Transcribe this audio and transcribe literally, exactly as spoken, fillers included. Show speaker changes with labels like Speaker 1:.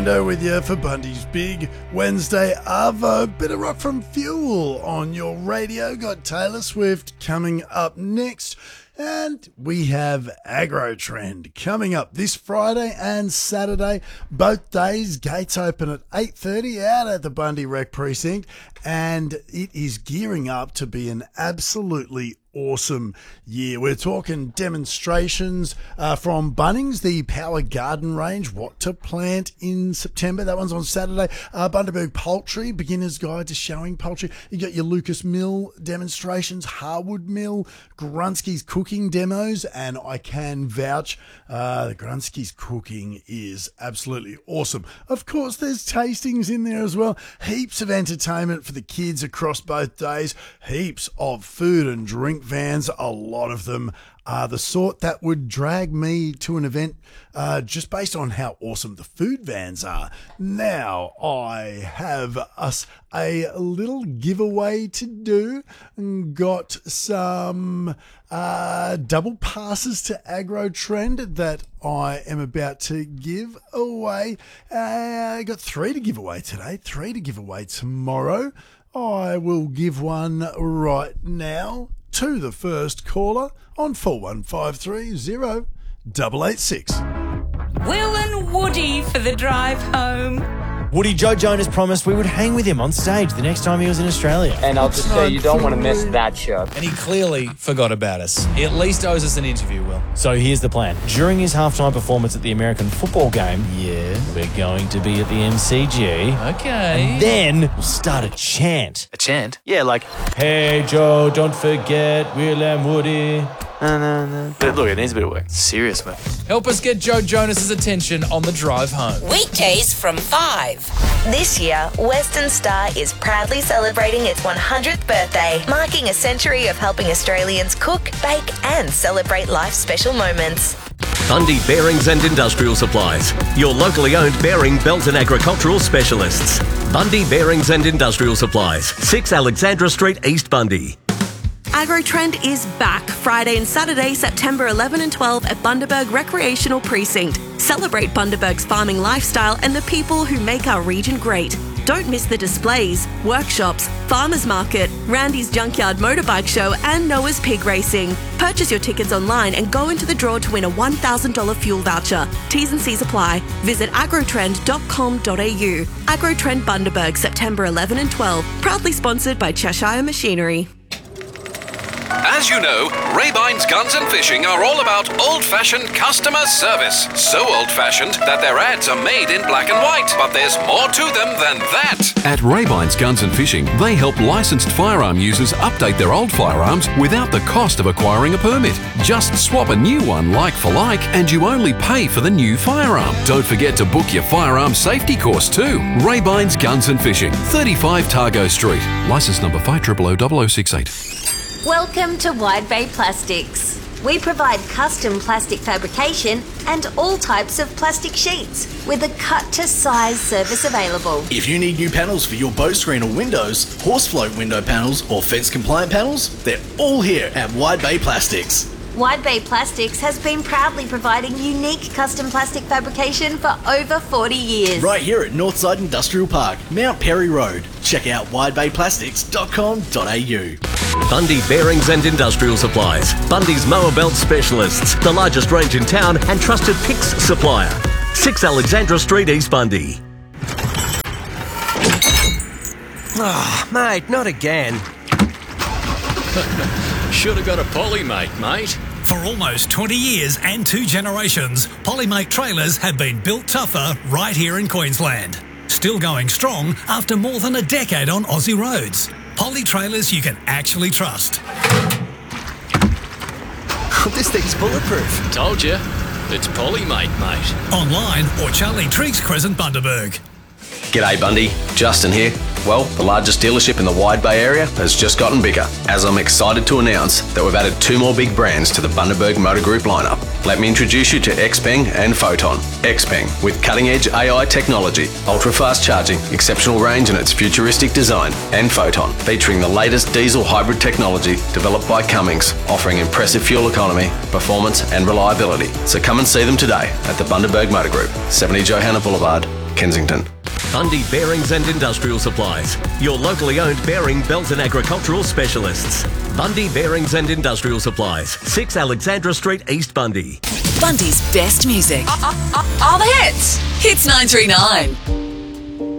Speaker 1: With you for Bundy's Big Wednesday Arvo. Bit of rock from Fuel on your radio. Got Taylor Swift coming up next. And we have Agro Trend coming up this Friday and Saturday. Both days, gates open at eight thirty out at the Bundy Rec Precinct. And it is gearing up to be an absolutely awesome year. We're talking demonstrations uh, from Bunnings, the Power Garden range, what to plant in September. That one's on Saturday. Uh, Bundaberg Poultry, Beginner's Guide to Showing Poultry. You got your Lucas Mill demonstrations, Harwood Mill, Grunsky's cooking demos, and I can vouch uh, the Grunsky's cooking is absolutely awesome. Of course, there's tastings in there as well. Heaps of entertainment for the kids across both days. Heaps of food and drink vans. A lot of them are the sort that would drag me to an event uh, just based on how awesome the food vans are. Now, I have us a little giveaway to do. Got some uh, double passes to Agro Trend that I am about to give away. I uh, got three to give away today, three to give away tomorrow. I will give one right now to the first caller on four one five three zero eight eight six.
Speaker 2: Will and Woody for the drive home.
Speaker 3: Woody, Joe Jonas promised we would hang with him on stage the next time he was in Australia.
Speaker 4: And I'll just say you don't want to miss that show.
Speaker 5: And he clearly forgot about us. He at least owes us an interview, Will.
Speaker 3: So here's the plan. During his halftime performance at the American football game,
Speaker 5: Yeah.
Speaker 3: we're going to be at the M C G.
Speaker 5: Okay.
Speaker 3: And then we'll start a chant.
Speaker 5: A chant?
Speaker 3: Yeah, like, hey, Joe, don't forget Will and Woody. No, no, no. But look, it needs a bit of work. Serious work.
Speaker 5: Help us get Joe Jonas's attention on the drive home.
Speaker 2: Weekdays from five.
Speaker 6: This year, Western Star is proudly celebrating its one hundredth birthday, marking a century of helping Australians cook, bake and celebrate life's special moments.
Speaker 7: Bundy Bearings and Industrial Supplies, your locally owned bearing, belt and agricultural specialists. Bundy Bearings and Industrial Supplies, six Alexandra Street, East Bundy.
Speaker 8: Agro Trend is back Friday and Saturday, September eleventh and twelfth at Bundaberg Recreational Precinct. Celebrate Bundaberg's farming lifestyle and the people who make our region great. Don't miss the displays, workshops, farmers market, Randy's Junkyard Motorbike Show and Noah's Pig Racing. Purchase your tickets online and go into the draw to win a one thousand dollars fuel voucher. T's and C's apply. Visit agrotrend dot com dot a u. Agro Trend Bundaberg, September eleventh and twelfth. Proudly sponsored by Cheshire Machinery.
Speaker 9: As you know, Raybine's Guns and Fishing are all about old-fashioned customer service. So old-fashioned that their ads are made in black and white. But there's more to them than that.
Speaker 10: At Raybine's Guns and Fishing, they help licensed firearm users update their old firearms without the cost of acquiring a permit. Just swap a new one like for like and you only pay for the new firearm. Don't forget to book your firearm safety course too. Raybine's Guns and Fishing, thirty-five Targo Street. Licence number five zero zero zero zero six eight.
Speaker 6: Welcome to Wide Bay Plastics. We provide custom plastic fabrication and all types of plastic sheets with a cut-to-size service available.
Speaker 11: If you need new panels for your boat screen or windows, horse float window panels or fence-compliant panels, they're all here at Wide Bay Plastics.
Speaker 6: Wide Bay Plastics has been proudly providing unique custom plastic fabrication for over forty years.
Speaker 11: Right here at Northside Industrial Park, Mount Perry Road. Check out wide bay plastics dot com dot a u.
Speaker 7: Bundy Bearings and Industrial Supplies, Bundy's mower belt specialists, the largest range in town and trusted P I X supplier. six Alexandra Street, East Bundy.
Speaker 12: Oh, mate, not again.
Speaker 13: Should have got a Polymate, mate.
Speaker 14: For almost twenty years and two generations, Polymate trailers have been built tougher right here in Queensland. Still going strong after more than a decade on Aussie roads. Poly trailers you can actually trust.
Speaker 12: This thing's bulletproof.
Speaker 13: Told you. It's Polymate, mate.
Speaker 14: Online or Charlie Triggs Crescent Bundaberg.
Speaker 15: G'day Bundy, Justin here. Well, the largest dealership in the Wide Bay area has just gotten bigger, as I'm excited to announce that we've added two more big brands to the Bundaberg Motor Group lineup. Let me introduce you to Xpeng and Photon. Xpeng, with cutting-edge A I technology, ultra-fast charging, exceptional range and its futuristic design, and Photon, featuring the latest diesel hybrid technology developed by Cummins, offering impressive fuel economy, performance and reliability. So come and see them today at the Bundaberg Motor Group, seventy Johanna Boulevard, Kensington.
Speaker 7: Bundy Bearings and Industrial Supplies, your locally owned bearing, belt and agricultural specialists. Bundy Bearings and Industrial Supplies, six Alexandra Street, East Bundy.
Speaker 16: Bundy's best music. All the hits. Hits nine three nine.